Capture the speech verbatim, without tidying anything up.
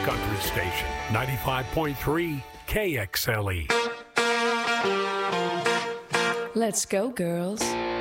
country station, ninety-five point three K X L E. Let's go, girls.